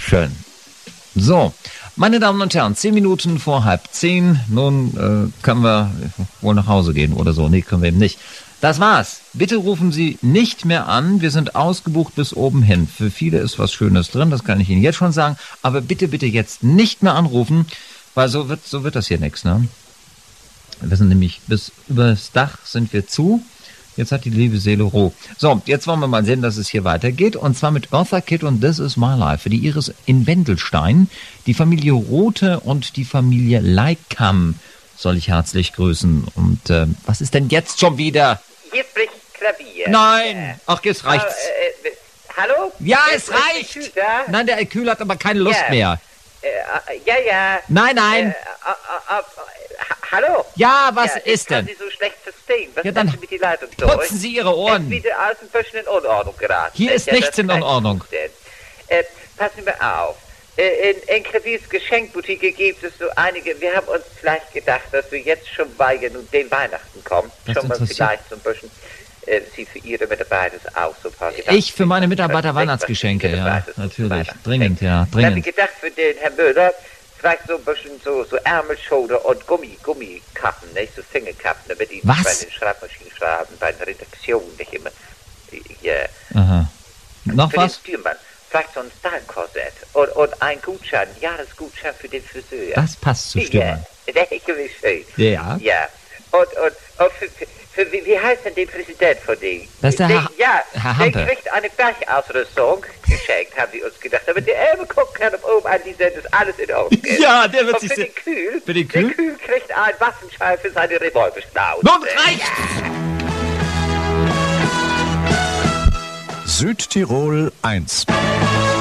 Schön. So, meine Damen und Herren, 10 Minuten vor 9:30. Nun können wir wohl nach Hause gehen oder so. Nee, können wir eben nicht. Das war's. Bitte rufen Sie nicht mehr an. Wir sind ausgebucht bis oben hin. Für viele ist was Schönes drin, das kann ich Ihnen jetzt schon sagen. Aber bitte, bitte jetzt nicht mehr anrufen, weil so wird das hier nichts, ne? Wir sind nämlich bis übers Dach sind wir zu. Jetzt hat die liebe Seele Ruhe. So, jetzt wollen wir mal sehen, dass es hier weitergeht. Und zwar mit Eartha Kitt und This Is My Life. Für die Iris in Wendelstein, die Familie Rothe und die Familie Leikam soll ich herzlich grüßen. Und was ist denn jetzt schon wieder? Hier spricht Klavier. Nein! Ach, jetzt reicht's. Hallo? Ja, es reicht! Nein, der Alkül hat aber keine Lust mehr. Ja. Nein. Hallo? Ja, was ist denn? Ich kann Sie so schlecht verstehen. Was Ja, dann ist denn mit die Leitung durch? putzen Sie Ihre Ohren. Es ist wieder alles ein bisschen in Unordnung geraten. Hier ist nichts in Unordnung. Passen Sie mal auf. In Klaviers Geschenkboutique gibt es so einige. Wir haben uns vielleicht gedacht, dass wir jetzt schon bei den Weihnachten kommen. Das schon mal interessiert. vielleicht so ein bisschen. Sie für Ihre Mitarbeiter auch so ein paar Gedanken. Ich für meine Mitarbeiter Weihnachtsgeschenke, ja, natürlich. Dringend, ja, Ich habe dringend. gedacht, für den Herrn Müller, vielleicht so ein bisschen so Ärmelschoner und Gummikappen, nicht? So Fingerkappen, damit die Was? bei den Schreibmaschinen schreiben, bei den Redaktionen nicht immer. Ja. Aha. Noch Für was? den Stürmann. Vielleicht so ein Style-Korsett und ein Gutschein, Jahresgutschein für den Friseur. Das passt zu Stürmann. Ja, der ist gewiss schön. Ja. Ja. Und wie heißt denn der Präsident von denen? Das ist der Herr Hampe. Der kriegt eine Bergausrüstung geschenkt, haben sie uns gedacht. Damit der Elbe gucken kann, ob oben an die Sende ist alles in Ordnung ist. Ja, der wird Und sich für sehr... den Kühl, Für den Kühl? Der Kühl kriegt einen Waffenschein für seine Revolverschnauze. Nun reicht's! Südtirol 1